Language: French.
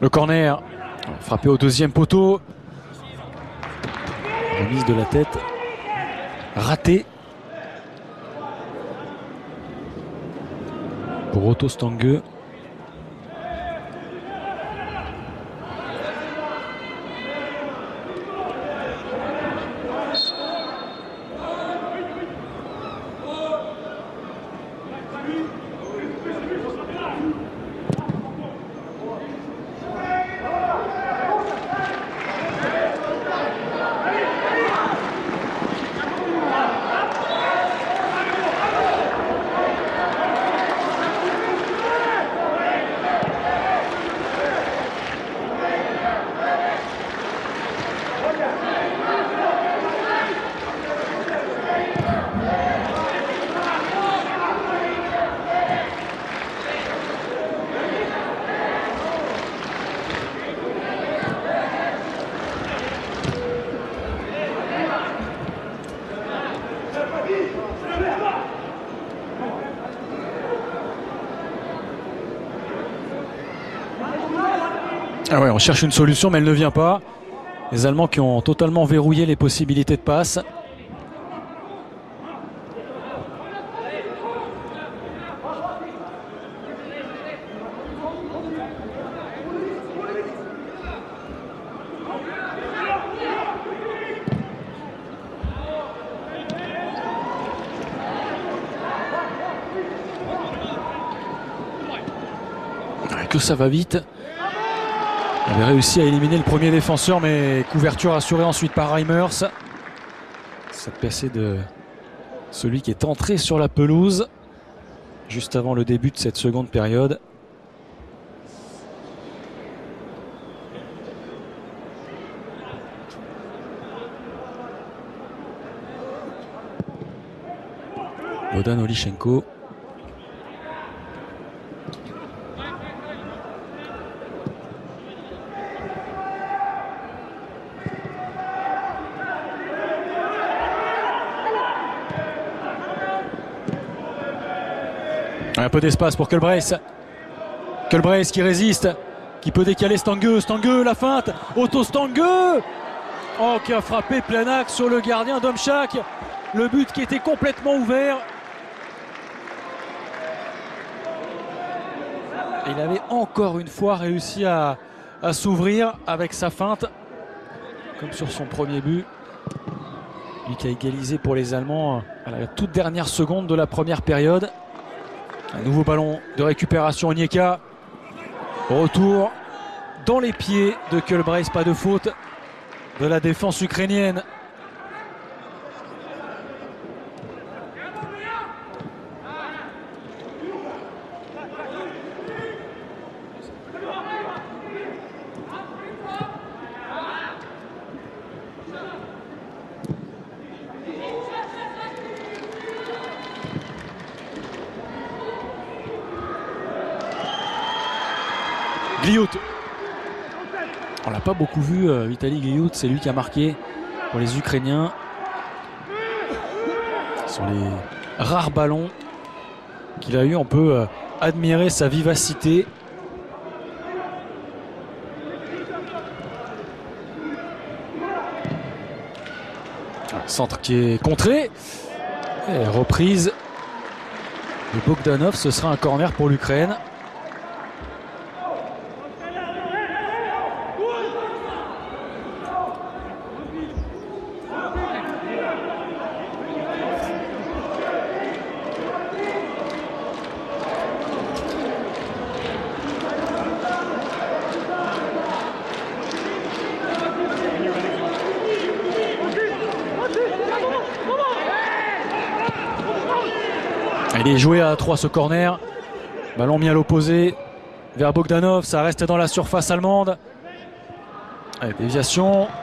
Le corner, frappé au deuxième poteau. Remise de la tête, ratée. Pour Otto Stange. Ah ouais, on cherche une solution mais elle ne vient pas. Les Allemands qui ont totalement verrouillé les possibilités de passe. Que ça va vite. Il avait réussi à éliminer le premier défenseur, mais couverture assurée ensuite par Reimers. Cette percée de celui qui est entré sur la pelouse juste avant le début de cette seconde période. Bohdan Olichenko. Un peu d'espace pour Kulbreis. Kulbreis qui résiste, qui peut décaler Stange. Stange, la feinte. Otto Stange. Oh, qui a frappé plein axe sur le gardien Domchak. Le but qui était complètement ouvert. Il avait encore une fois réussi à s'ouvrir avec sa feinte. Comme sur son premier but. Lui qui a égalisé pour les Allemands à la toute dernière seconde de la première période. Un nouveau ballon de récupération, Onyeka. Retour dans les pieds de Kulbreis, pas de faute de la défense ukrainienne. Glihout. On l'a pas beaucoup vu, Vitaly Glihout, c'est lui qui a marqué pour les Ukrainiens. Sur les rares ballons qu'il a eu, on peut admirer sa vivacité. Un centre qui est contré. Et reprise de Bogdanov, ce sera un corner pour l'Ukraine. Il est joué à 3 ce corner. Ballon mis à l'opposé vers Bogdanov. Ça reste dans la surface allemande. Allez, déviation.